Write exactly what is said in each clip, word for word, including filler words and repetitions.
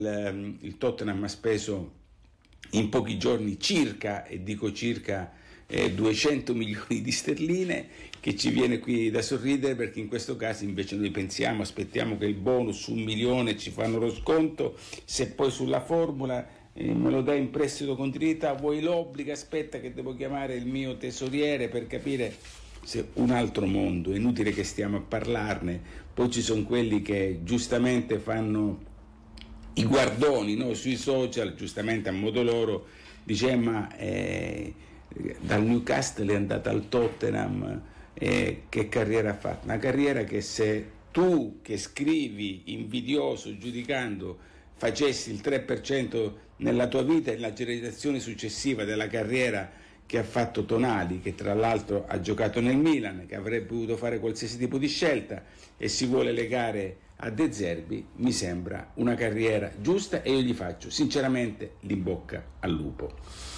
il, il Tottenham ha speso in pochi giorni circa, e dico circa, eh, duecento milioni di sterline, che ci viene qui da sorridere, perché in questo caso invece noi pensiamo, aspettiamo che il bonus un milione ci fanno lo sconto, se poi sulla formula eh, me lo dai in prestito con diritto, vuoi l'obbligo, aspetta che devo chiamare il mio tesoriere per capire. Se un altro mondo, è inutile che stiamo a parlarne. Poi ci sono quelli che giustamente fanno i guardoni, no, sui social, giustamente a modo loro, dice ma eh, dal Newcastle è andata al Tottenham, eh, che carriera ha fatto? Una carriera che, se tu che scrivi invidioso, giudicando, facessi il tre per cento nella tua vita e nella generazione successiva della carriera che ha fatto Tonali, che tra l'altro ha giocato nel Milan, che avrebbe potuto fare qualsiasi tipo di scelta, e si vuole legare a De Zerbi, mi sembra una carriera giusta e io gli faccio sinceramente l'in bocca al lupo.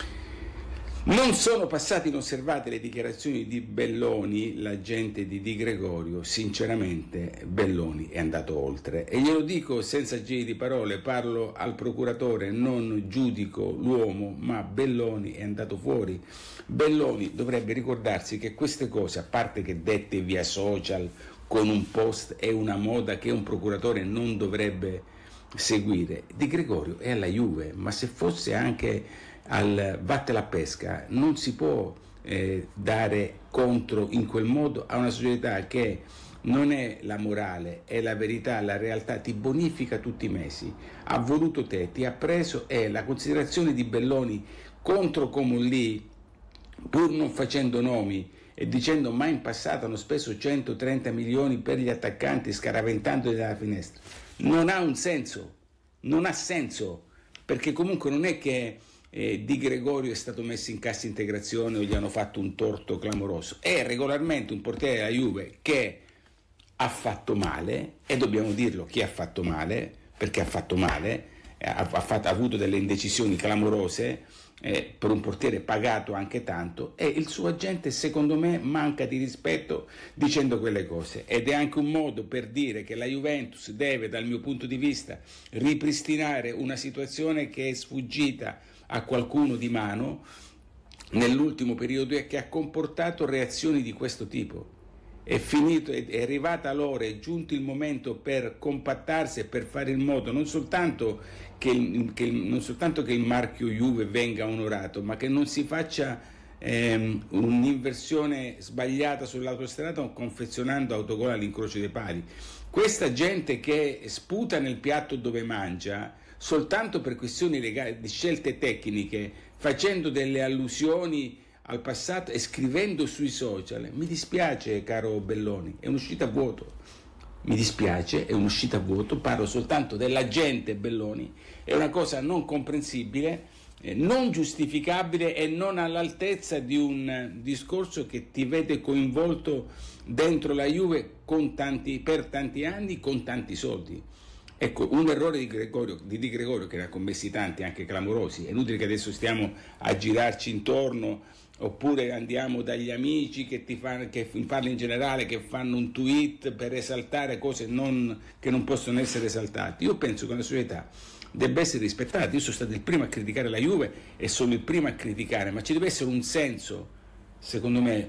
Non sono passate inosservate le dichiarazioni di Belloni, l'agente di Di Gregorio. Sinceramente Belloni è andato oltre, e glielo dico senza giri di parole, parlo al procuratore, non giudico l'uomo, ma Belloni è andato fuori. Belloni dovrebbe ricordarsi che queste cose, a parte che dette via social con un post, è una moda che un procuratore non dovrebbe seguire. Di Gregorio è alla Juve, ma se fosse anche al Vatte la Pesca non si può eh, dare contro in quel modo a una società che non è la morale, è la verità, la realtà, ti bonifica tutti i mesi, ha voluto te, ti ha preso, e la considerazione di Belloni contro Comolli, pur non facendo nomi e dicendo ma in passato hanno speso centotrenta milioni per gli attaccanti scaraventandoli dalla finestra, non ha un senso, non ha senso, perché comunque non è che eh, Di Gregorio è stato messo in cassa integrazione o gli hanno fatto un torto clamoroso, è regolarmente un portiere della Juve che ha fatto male, e dobbiamo dirlo chi ha fatto male, perché ha fatto male, ha, ha, fatto, ha avuto delle indecisioni clamorose, eh, per un portiere pagato anche tanto, e il suo agente secondo me manca di rispetto dicendo quelle cose, ed è anche un modo per dire che la Juventus deve, dal mio punto di vista, ripristinare una situazione che è sfuggita a qualcuno di mano nell'ultimo periodo e che ha comportato reazioni di questo tipo. È finito, è arrivata l'ora, è giunto il momento per compattarsi e per fare in modo non soltanto che il, che il, non soltanto che il marchio Juve venga onorato, ma che non si faccia ehm, un'inversione sbagliata sull'autostrada confezionando autogol all'incrocio dei pali. Questa gente che sputa nel piatto dove mangia soltanto per questioni legali, di scelte tecniche, facendo delle allusioni al passato e scrivendo sui social, mi dispiace caro Belloni, è un'uscita a vuoto, mi dispiace, è un'uscita a vuoto, parlo soltanto della gente Belloni, è una cosa non comprensibile, eh, non giustificabile e non all'altezza di un discorso che ti vede coinvolto dentro la Juve con tanti, per tanti anni, con tanti soldi. Ecco, un errore di Gregorio, di Di Gregorio, che ne ha commessi tanti, anche clamorosi, è inutile che adesso stiamo a girarci intorno, oppure andiamo dagli amici che ti fanno, che parli in generale, che fanno un tweet per esaltare cose non, che non possono essere esaltate. Io penso che una società debba essere rispettata. Io sono stato il primo a criticare la Juve e sono il primo a criticare, ma ci deve essere un senso, secondo me,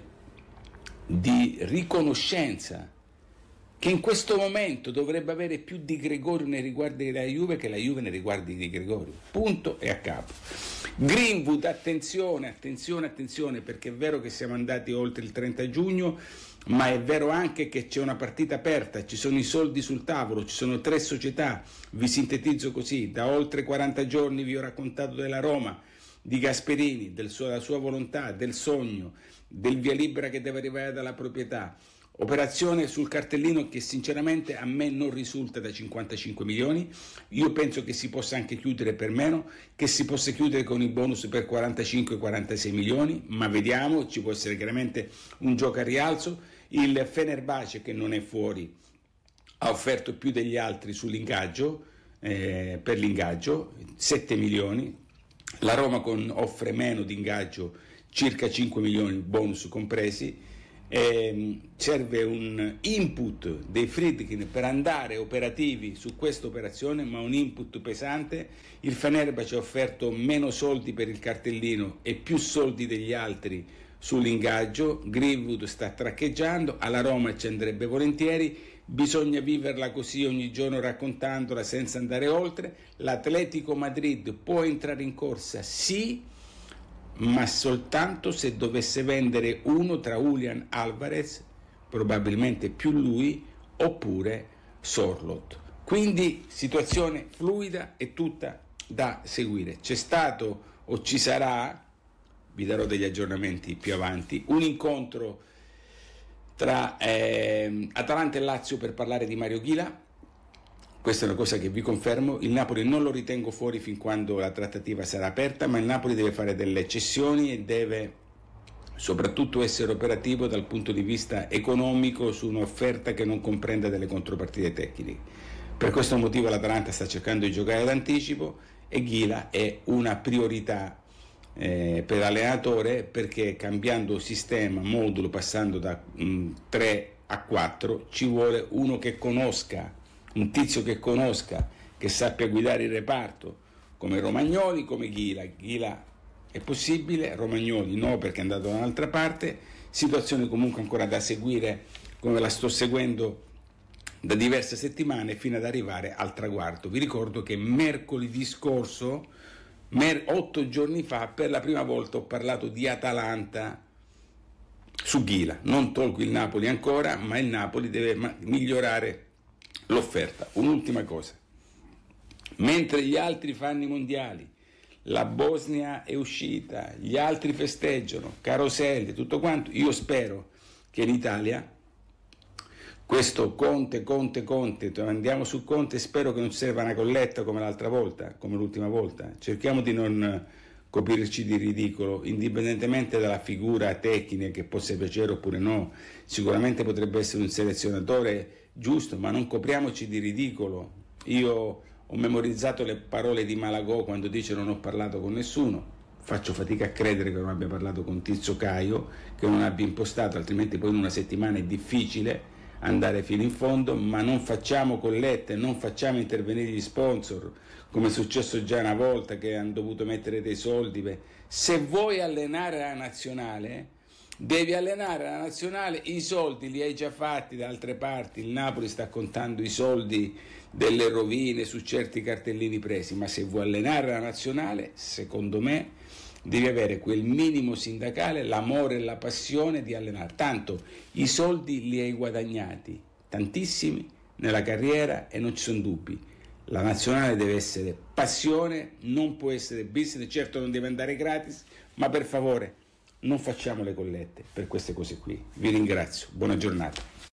di riconoscenza, che in questo momento dovrebbe avere più Di Gregorio nei riguardi della Juve che la Juve nei riguardi di Gregorio, punto e a capo. Greenwood, attenzione, attenzione, attenzione, perché è vero che siamo andati oltre il trenta giugno, ma è vero anche che c'è una partita aperta, ci sono i soldi sul tavolo, ci sono tre società, vi sintetizzo così: da oltre quaranta giorni vi ho raccontato della Roma, di Gasperini, del suo, della sua volontà, del sogno, del via libera che deve arrivare dalla proprietà. Operazione sul cartellino che sinceramente a me non risulta da cinquantacinque milioni, io penso che si possa anche chiudere per meno, che si possa chiudere con i bonus per quarantacinque quarantasei milioni, ma vediamo, ci può essere chiaramente un gioco a rialzo. Il Fenerbahce, che non è fuori, ha offerto più degli altri sull'ingaggio, eh, per l'ingaggio, sette milioni, la Roma con, offre meno di ingaggio, circa cinque milioni, bonus compresi. Eh, serve un input dei Friedkin per andare operativi su questa operazione, ma un input pesante. Il Fenerbahce ha offerto meno soldi per il cartellino e più soldi degli altri sull'ingaggio. Greenwood sta traccheggiando, alla Roma ci andrebbe volentieri, bisogna viverla così ogni giorno, raccontandola senza andare oltre. L'Atletico Madrid può entrare in corsa, sì, ma soltanto se dovesse vendere uno tra Julian Alvarez, probabilmente più lui, oppure Sorloth. Quindi situazione fluida e tutta da seguire. C'è stato o ci sarà, vi darò degli aggiornamenti più avanti, un incontro tra eh, Atalanta e Lazio per parlare di Mario Ghila. Questa è una cosa che vi confermo, il Napoli non lo ritengo fuori fin quando la trattativa sarà aperta, ma il Napoli deve fare delle cessioni e deve soprattutto essere operativo dal punto di vista economico su un'offerta che non comprenda delle contropartite tecniche. Per questo motivo l'Atalanta sta cercando di giocare d'anticipo e Ghila è una priorità eh, per l'allenatore, perché cambiando sistema, modulo, passando da mh, tre a quattro, ci vuole uno che conosca, un tizio che conosca, che sappia guidare il reparto, come Romagnoli, come Ghila. Ghila è possibile, Romagnoli no, perché è andato da un'altra parte. Situazione comunque ancora da seguire, come la sto seguendo da diverse settimane, fino ad arrivare al traguardo. Vi ricordo che mercoledì scorso, mer- otto giorni fa, per la prima volta ho parlato di Atalanta su Ghila. Non tolgo il Napoli ancora, ma il Napoli deve ma- migliorare l'offerta. Un'ultima cosa: mentre gli altri fanno i mondiali, la Bosnia è uscita, gli altri festeggiano, caroselli, tutto quanto, io spero che in Italia questo Conte, Conte, Conte, andiamo su Conte, spero che non serva una colletta come l'altra volta, come l'ultima volta. Cerchiamo di non coprirci di ridicolo, indipendentemente dalla figura tecnica che possa piacere oppure no. Sicuramente potrebbe essere un selezionatore giusto, ma non copriamoci di ridicolo. Io ho memorizzato le parole di Malagò quando dice non ho parlato con nessuno. Faccio fatica a credere che non abbia parlato con Tizio Caio, che non abbia impostato, altrimenti poi in una settimana è difficile andare fino in fondo. Ma non facciamo collette, non facciamo intervenire gli sponsor, come è successo già una volta che hanno dovuto mettere dei soldi. Se vuoi allenare la nazionale, devi allenare la nazionale, i soldi li hai già fatti da altre parti. Il Napoli sta contando i soldi delle rovine su certi cartellini presi, ma se vuoi allenare la nazionale, secondo me devi avere quel minimo sindacale, l'amore e la passione di allenare. Tanto i soldi li hai guadagnati, tantissimi, nella carriera, e non ci sono dubbi. La nazionale deve essere passione, non può essere business. Certo non deve andare gratis, ma per favore non facciamo le collette per queste cose qui. Vi ringrazio, buona giornata.